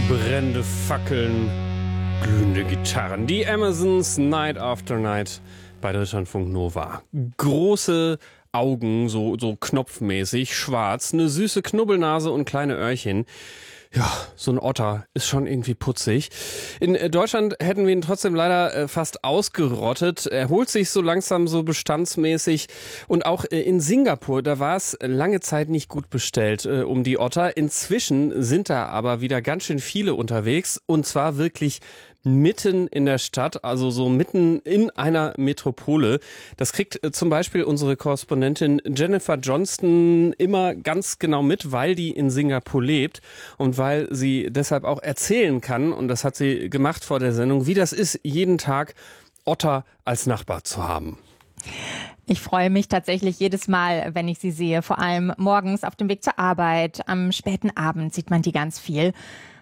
Brennende Fackeln, glühende Gitarren. Die Amazons, Night After Night bei Deutschlandfunk Nova. Große Augen, so knopfmäßig, schwarz, eine süße Knubbelnase und kleine Öhrchen. Ja, so ein Otter ist schon irgendwie putzig. In Deutschland hätten wir ihn trotzdem leider fast ausgerottet. Er holt sich so langsam so bestandsmäßig. Und auch in Singapur, da war es lange Zeit nicht gut bestellt um die Otter. Inzwischen sind da aber wieder ganz schön viele unterwegs. Und zwar wirklich mitten in der Stadt, also so mitten in einer Metropole. Das kriegt zum Beispiel unsere Korrespondentin Jennifer Johnston immer ganz genau mit, weil die in Singapur lebt und weil sie deshalb auch erzählen kann, und das hat sie gemacht vor der Sendung, wie das ist, jeden Tag Otter als Nachbar zu haben. Ich freue mich tatsächlich jedes Mal, wenn ich sie sehe. Vor allem morgens auf dem Weg zur Arbeit, am späten Abend sieht man die ganz viel.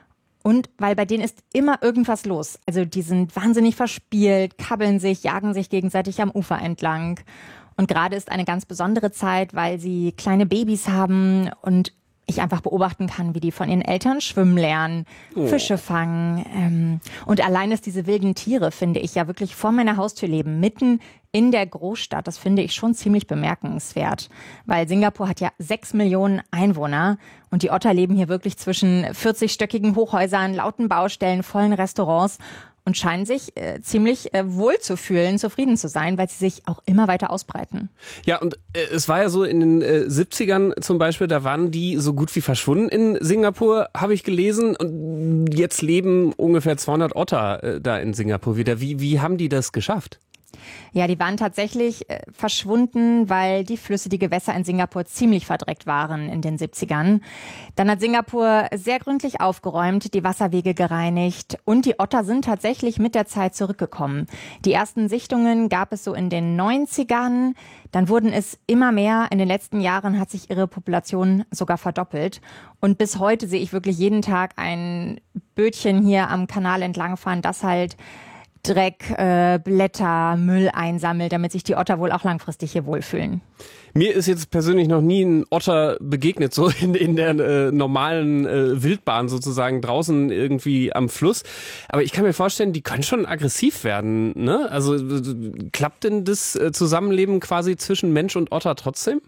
Und weil bei denen ist immer irgendwas los. Also die sind wahnsinnig verspielt, kabbeln sich, jagen sich gegenseitig am Ufer entlang. Und gerade ist eine ganz besondere Zeit, weil sie kleine Babys haben und ich einfach beobachten kann, wie die von ihren Eltern schwimmen lernen, Fische fangen. Und allein, dass diese wilden Tiere, finde ich, ja wirklich vor meiner Haustür leben, mitten in der Großstadt. Das finde ich schon ziemlich bemerkenswert, weil Singapur hat ja 6 Millionen Einwohner und die Otter leben hier wirklich zwischen 40-stöckigen Hochhäusern, lauten Baustellen, vollen Restaurants und scheinen sich ziemlich wohl zu fühlen, zufrieden zu sein, weil sie sich auch immer weiter ausbreiten. Ja, und es war ja so in den 70ern zum Beispiel, da waren die so gut wie verschwunden in Singapur, habe ich gelesen. Und jetzt leben ungefähr 200 Otter da in Singapur wieder. Wie haben die das geschafft? Ja, die waren tatsächlich verschwunden, weil die Flüsse, die Gewässer in Singapur ziemlich verdreckt waren in den 70ern. Dann hat Singapur sehr gründlich aufgeräumt, die Wasserwege gereinigt und die Otter sind tatsächlich mit der Zeit zurückgekommen. Die ersten Sichtungen gab es so in den 90ern, dann wurden es immer mehr. In den letzten Jahren hat sich ihre Population sogar verdoppelt. Und bis heute sehe ich wirklich jeden Tag ein Bötchen hier am Kanal entlangfahren, das halt Dreck, Blätter, Müll einsammelt, damit sich die Otter wohl auch langfristig hier wohlfühlen. Mir ist jetzt persönlich noch nie ein Otter begegnet, so in der normalen Wildbahn sozusagen draußen irgendwie am Fluss. Aber ich kann mir vorstellen, die können schon aggressiv werden, ne? Also klappt denn das Zusammenleben quasi zwischen Mensch und Otter trotzdem?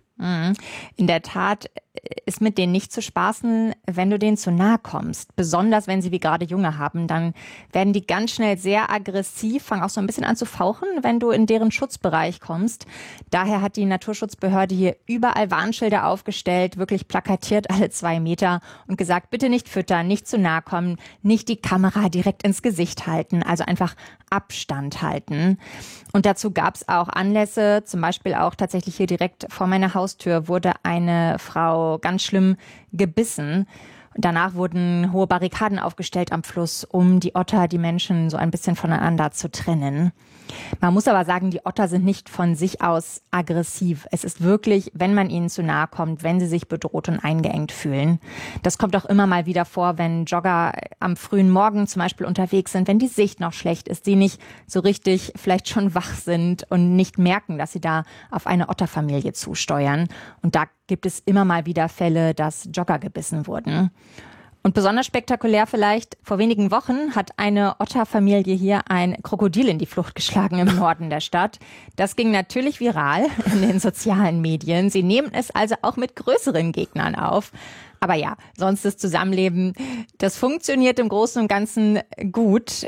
In der Tat ist mit denen nicht zu spaßen, wenn du denen zu nahe kommst. Besonders wenn sie wie gerade Junge haben, dann werden die ganz schnell sehr aggressiv, fangen auch so ein bisschen an zu fauchen, wenn du in deren Schutzbereich kommst. Daher hat die Naturschutzbehörde hier überall Warnschilder aufgestellt, wirklich plakatiert alle 2 Meter und gesagt, bitte nicht füttern, nicht zu nahe kommen, nicht die Kamera direkt ins Gesicht halten, also einfach Abstand halten. Und dazu gab es auch Anlässe, zum Beispiel auch tatsächlich hier direkt vor meiner Haustür wurde eine Frau ganz schlimm gebissen. Danach wurden hohe Barrikaden aufgestellt am Fluss, um die Otter, die Menschen so ein bisschen voneinander zu trennen. Man muss aber sagen, die Otter sind nicht von sich aus aggressiv. Es ist wirklich, wenn man ihnen zu nahe kommt, wenn sie sich bedroht und eingeengt fühlen. Das kommt auch immer mal wieder vor, wenn Jogger am frühen Morgen zum Beispiel unterwegs sind, wenn die Sicht noch schlecht ist, sie nicht so richtig vielleicht schon wach sind und nicht merken, dass sie da auf eine Otterfamilie zusteuern. Und da gibt es immer mal wieder Fälle, dass Jogger gebissen wurden. Und besonders spektakulär vielleicht, vor wenigen Wochen hat eine Otterfamilie hier ein Krokodil in die Flucht geschlagen im Norden der Stadt. Das ging natürlich viral in den sozialen Medien. Sie nehmen es also auch mit größeren Gegnern auf. Aber ja, sonst das Zusammenleben, das funktioniert im Großen und Ganzen gut.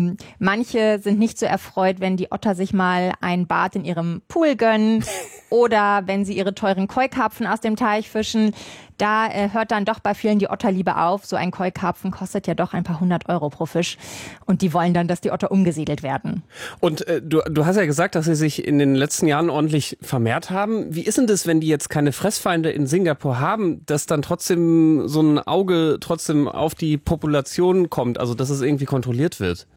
Manche sind nicht so erfreut, wenn die Otter sich mal ein Bad in ihrem Pool gönnen oder wenn sie ihre teuren Koi-Karpfen aus dem Teich fischen. Da hört dann doch bei vielen die Otterliebe auf. So ein Koi-Karpfen kostet ja doch ein paar 100 Euro pro Fisch. Und die wollen dann, dass die Otter umgesiedelt werden. Und du hast ja gesagt, dass sie sich in den letzten Jahren ordentlich vermehrt haben. Wie ist denn das, wenn die jetzt keine Fressfeinde in Singapur haben, dass dann trotzdem so ein Auge trotzdem auf die Population kommt, also dass es irgendwie kontrolliert wird?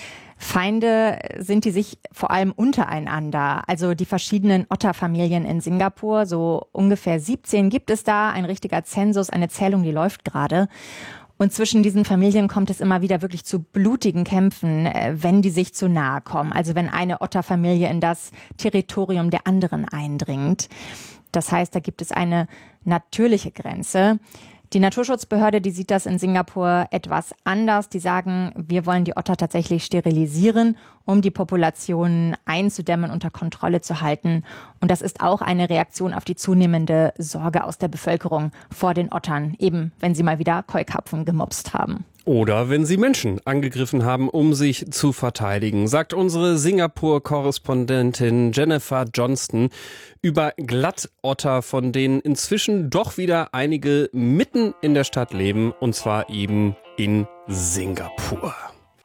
Feinde sind die sich vor allem untereinander, also die verschiedenen Otterfamilien in Singapur, so ungefähr 17 gibt es da, ein richtiger Zensus, eine Zählung, die läuft gerade. Und zwischen diesen Familien kommt es immer wieder wirklich zu blutigen Kämpfen, wenn die sich zu nahe kommen, also wenn eine Otterfamilie in das Territorium der anderen eindringt. Das heißt, da gibt es eine natürliche Grenze. Die Naturschutzbehörde, die sieht das in Singapur etwas anders. Die sagen, wir wollen die Otter tatsächlich sterilisieren, um die Populationen einzudämmen, unter Kontrolle zu halten. Und das ist auch eine Reaktion auf die zunehmende Sorge aus der Bevölkerung vor den Ottern, eben wenn sie mal wieder Keukarpfen gemopst haben. Oder wenn sie Menschen angegriffen haben, um sich zu verteidigen, sagt unsere Singapur-Korrespondentin Jennifer Johnston über Glattotter, von denen inzwischen doch wieder einige mitten in der Stadt leben, und zwar eben in Singapur.